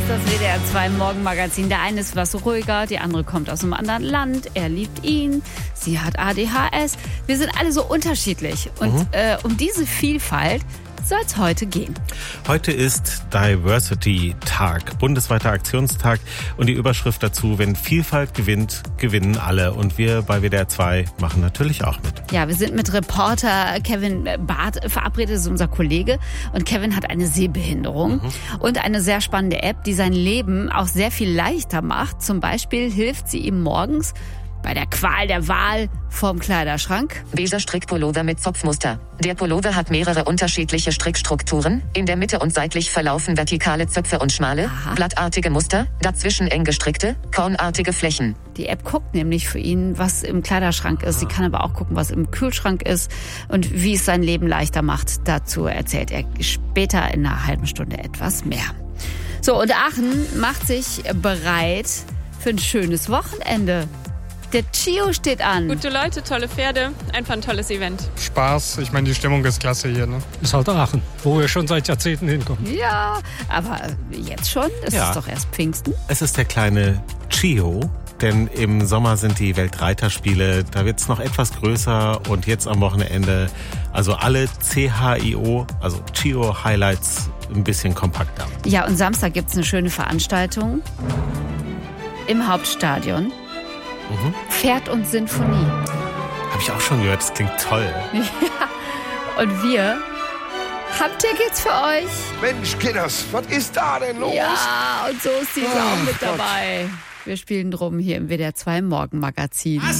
das WDR 2 Morgenmagazin. Der eine ist was ruhiger, die andere kommt aus einem anderen Land. Er liebt ihn, sie hat ADHS. Wir sind alle so unterschiedlich. Und um diese Vielfalt soll es heute gehen. Heute ist Diversity-Tag, bundesweiter Aktionstag. Und die Überschrift dazu: Wenn Vielfalt gewinnt, gewinnen alle. Und wir bei WDR 2 machen natürlich auch mit. Ja, wir sind mit Reporter Kevin Barth verabredet, das ist unser Kollege. Und Kevin hat eine Sehbehinderung und eine sehr spannende App, die sein Leben auch sehr viel leichter macht. Zum Beispiel hilft sie ihm morgens bei der Qual der Wahl vorm Kleiderschrank. Beiger Strickpullover mit Zopfmuster. Der Pullover hat mehrere unterschiedliche Strickstrukturen. In der Mitte und seitlich verlaufen vertikale Zöpfe und schmale, blattartige Muster, dazwischen eng gestrickte, kornartige Flächen. Die App guckt nämlich für ihn, was im Kleiderschrank ist. Sie kann aber auch gucken, was im Kühlschrank ist und wie es sein Leben leichter macht. Dazu erzählt er später in einer halben Stunde etwas mehr. So, und Aachen macht sich bereit für ein schönes Wochenende. Der Chio steht an. Gute Leute, tolle Pferde, einfach ein tolles Event. Spaß, ich meine, die Stimmung ist klasse hier, ne? Ist halt Aachen, wo wir schon seit Jahrzehnten hinkommen. Ja, aber jetzt schon? Es ist doch erst Pfingsten. Es ist der kleine Chio, denn im Sommer sind die Weltreiterspiele. Da wird es noch etwas größer und jetzt am Wochenende, also alle CHIO, also Chio Highlights, ein bisschen kompakter. Ja, und Samstag gibt es eine schöne Veranstaltung im Hauptstadion. Pferd und Sinfonie. Habe ich auch schon gehört, das klingt toll. Ja, und wir haben Tickets für euch. Mensch, Kinders, was ist da denn los? Ja, und so ist sie auch mit dabei. Wir spielen drum hier im WDR 2 Morgenmagazin.